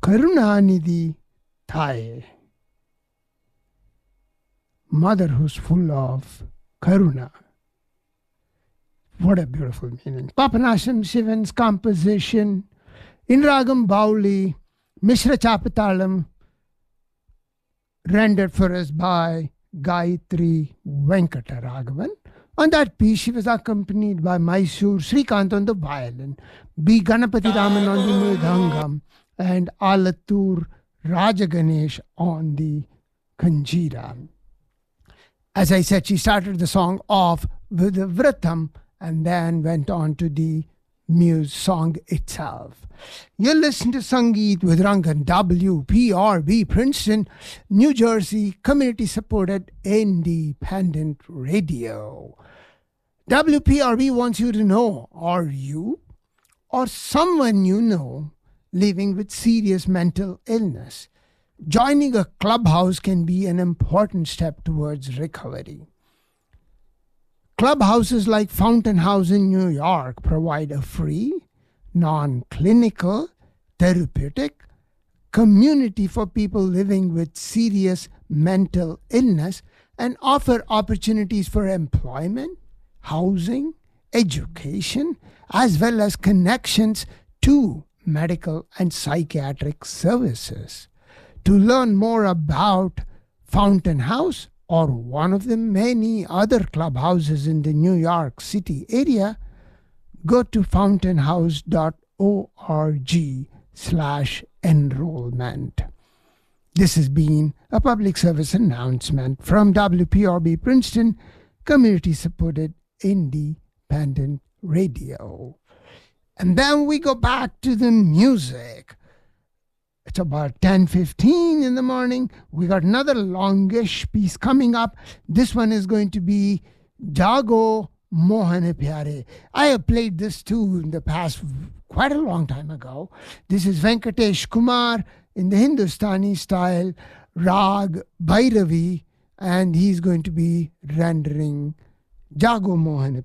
Karunanidhi Thai. Mother who's full of karuna. What a beautiful meaning. Papanasham Shivan's composition in Ragam Bauli, Mishra Chapatalam, rendered for us by Gayatri Venkata Raghavan. On that piece, she was accompanied by Mysore Srikant on the violin, B. Ganapati Raman on the mridangam, and Alatur Rajaganesh on the kanjira. As I said, she started the song off with the Vratam and then went on to the muse song itself. You listen to Sangeet with Rangan, WPRB, Princeton, New Jersey, community-supported independent radio. WPRB wants you to know, are you or someone you know living with serious mental illness? Joining a clubhouse can be an important step towards recovery. Clubhouses like Fountain House in New York provide a free, non-clinical, therapeutic community for people living with serious mental illness and offer opportunities for employment, housing, education, as well as connections to medical and psychiatric services. To learn more about Fountain House or one of the many other clubhouses in the New York City area, go to fountainhouse.org/enrollment. This has been a public service announcement from WPRB Princeton, community-supported independent radio. And then we go back to the music. It's about 10:15 in the morning. We got another longish piece coming up. This one is going to be Jago Mohan Pyare. I have played this too in the past, quite a long time ago. This is Venkatesh Kumar in the Hindustani style, Rag Bhairavi, and he's going to be rendering Jago Mohan